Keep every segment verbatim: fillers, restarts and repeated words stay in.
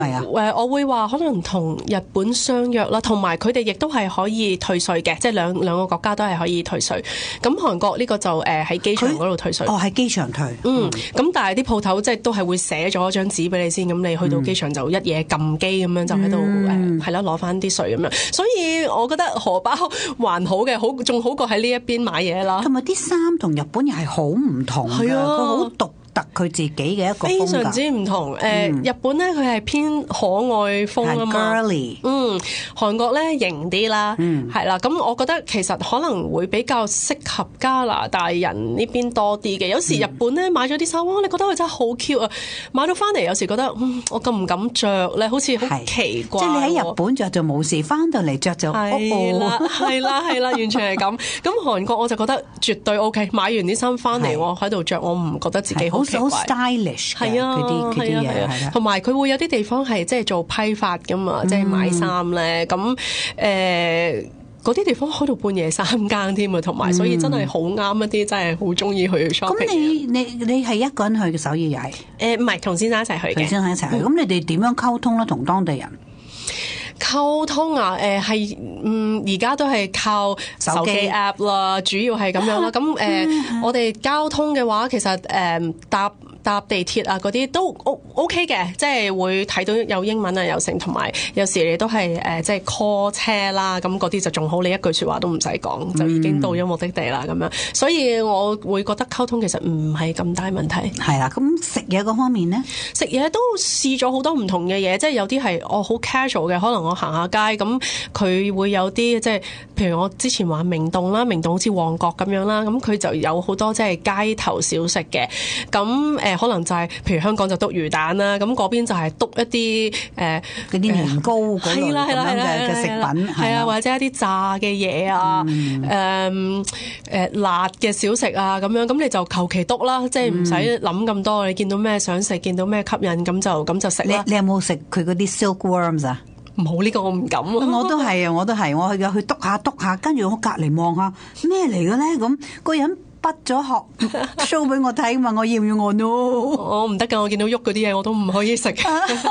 係啊， 誒，我會話可能同日本相約啦，同埋佢哋亦都係可以退稅嘅，即係兩兩個國家都係可以退稅。咁韓國呢個就誒喺機場嗰度退稅。 哦，喺機場退。 嗯，咁、嗯、但係啲鋪頭即係都係會寫咗張紙俾你先，咁你去到機場就一嘢撳機咁樣就喺度誒係啦，攞翻啲稅咁樣。所以我覺得荷包還好嘅，好仲好過喺呢一邊買嘢啦。 同埋啲衫同日本又係好唔同㗎，佢好獨特佢自己嘅一個風格， 非常之唔同。誒、嗯，日本咧佢係偏可愛風啊嘛， girly。 嗯，韓國咧型啲啦， 嗯， 係啦。咁我覺得其實可能會比較適合加拿大人呢邊多啲嘅。有時日本咧買咗啲衫，哇，你覺得佢真係好 cute 啊！買到翻嚟有時覺得，嗯，我敢唔敢着咧？好似好奇怪。 即係你喺日本着就冇事，翻到嚟着就係啦，係啦，係啦，完全係咁。咁韓國我就覺得絕對 OK。買完啲衫翻嚟，我喺度着，我唔覺得自己好。 好 stylish 嘅， 係啊， 佢啲佢啲嘢係啦， 同埋佢會有啲地方係即係做批發噶嘛，即係買衫咧，咁誒嗰啲地方開到半夜三更添啊，同埋所以真係好啱一啲，真係好中意去 shopping。 咁你你你係一個人去嘅首爾又係？ 誒唔係同先生一齊去嘅， 同先生一齊去。咁、嗯、你哋點樣溝通咧？同當地人？ 溝通啊，誒係，嗯，而家都係靠手機 app 啦，主要係咁樣啦。咁誒、呃，我哋交通嘅話，其實誒、呃、搭搭地鐵啊嗰啲都 O OK 嘅，即係會睇到有英文啊有成，同埋有時你都係誒即係 call 車啦，咁嗰啲就仲好，你一句説話都唔使講，就已經到咗目的地啦咁樣。所以我會覺得溝通其實唔係咁大問題。 係啦，咁食嘢嗰方面咧， 食嘢都試咗好多唔同嘅嘢，即係有啲係我好 casual 嘅，可能我行下街咁，佢會有啲即係譬如我之前話明洞啦，明洞好似旺角咁樣啦，咁佢就有好多即係街頭小食嘅，咁誒。可能就係、是、譬如香港就篤魚蛋啦，咁嗰邊就係篤一啲誒嗰啲年糕嗰類咁樣嘅嘅食品， 係啊，或者一啲炸嘅嘢啊，誒、嗯、誒、呃、辣嘅小食啊咁樣，咁你就求其篤啦，即係唔使諗咁多，你見到咩想食，見到咩吸引，咁就咁就食啦。 你你有冇食佢嗰啲 silkworms 啊？ 冇，呢個我唔敢啊！ 我都係啊，我都係，我去去篤下篤下，跟住我隔離望下咩嚟嘅咧？咁個人畢咗學 show 俾我睇，問我要唔要我 no？ 我唔得㗎，我見到喐嗰啲嘢我都唔可以食。係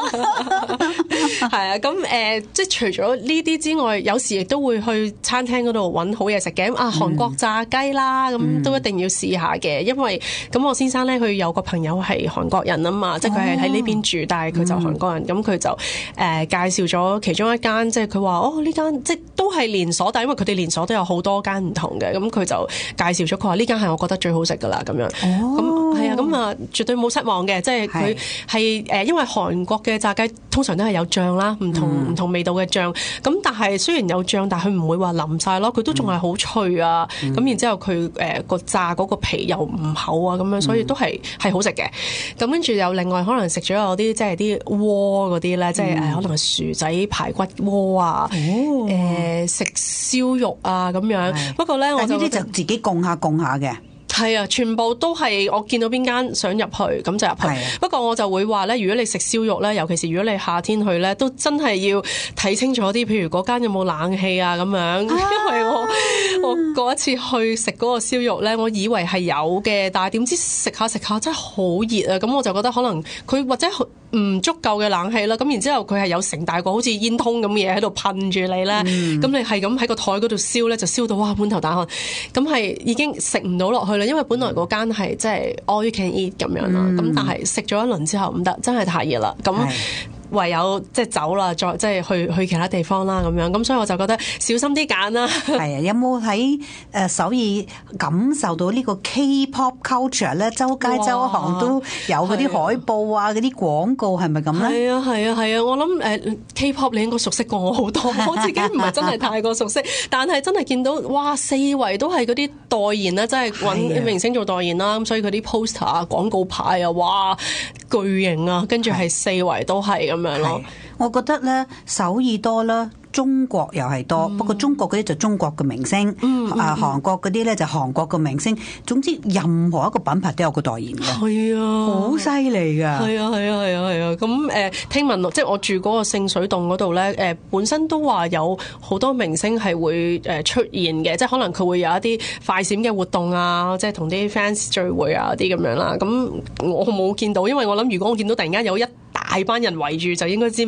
啊，咁誒、呃，即係除咗呢啲之外，有時亦都會去餐廳嗰度揾好嘢食嘅。啊，韓國炸雞啦，咁、嗯、都一定要試下嘅，因為咁我先生咧，佢有個朋友係韓國人啊嘛，哦、即係佢係喺呢邊住，但係佢就韓國人，咁、嗯、佢就誒、呃、介紹咗其中一間，即係佢話哦呢間即係都係連鎖，但係因為佢哋連鎖都有好多間唔同嘅，咁佢就介紹咗，佢話呢間係我覺得最好食噶啦，咁樣。哦，咁係啊，咁啊絕對冇失望嘅，即係佢係誒，因為韓國嘅炸雞通常都係有醬啦，唔同唔、嗯、同味道嘅醬。咁但係雖然有醬，但係佢唔會話淋晒咯，佢都仲係好脆啊。咁、嗯、然之後佢誒個炸嗰個皮又唔厚啊，咁樣所以都係係好食嘅。咁跟住又另外可能食咗有啲即係啲鍋嗰啲咧，即係誒可能係薯仔排骨鍋啊，誒、呃、食燒肉啊咁樣。不過咧我就呢啲就自己供下供下嘅。 係啊，全部都係我見到邊間想入去咁就入去。不過我就會話咧，如果你食燒肉咧，尤其是如果你夏天去咧，都真係要睇清楚啲。譬如嗰間有冇冷氣啊咁樣，啊、因為我我嗰一次去食嗰個燒肉咧，我以為係有嘅，但係點知食下食下真係好熱啊！咁我就覺得可能佢或者唔足夠嘅冷氣啦。咁然之後佢係有成大個好似煙通咁嘅嘢喺度噴住你咧，咁、嗯、你係咁喺個台嗰度燒咧，就燒到哇滿頭大汗，咁係已經食唔到落去啦。因為本來嗰間係即係 all you can eat 咁樣啦，咁、嗯、但係食咗一輪之後唔得，真係太熱啦，咁唯有即係走啦，再即係去去其他地方啦咁樣，咁所以我就覺得小心啲揀啦。 係啊，有冇喺誒首爾感受到呢個 K-pop culture 咧？周街周巷都有嗰啲海報啊，嗰啲廣告係咪咁咧？ 係啊係啊係啊！我諗誒、呃、K-pop 你應該熟悉過我好多，我自己唔係真係太過熟悉，但係真係見到哇四圍都係嗰啲代言啦，真係揾明星做代言啦，咁所以佢啲 poster 啊、廣告牌啊，哇巨型啊，跟住係四圍都係咁。係， 我覺得咧首爾多啦，中國又係多、嗯，不過中國嗰啲就中國嘅明星，嗯嗯、啊韓國嗰啲咧就韓國嘅明星。總之任何一個品牌都有個代言嘅，係啊，好犀利㗎。係啊係啊係啊係啊。咁誒、呃、聽聞即係我住嗰個聖水洞嗰度咧，誒、呃、本身都話有好多明星係會誒出現嘅，即係可能佢會有一啲快閃嘅活動啊，即係同啲 fans 聚會啊啲咁樣啦。咁我冇見到，因為我諗如果我見到突然間有一大班人圍住就應該知。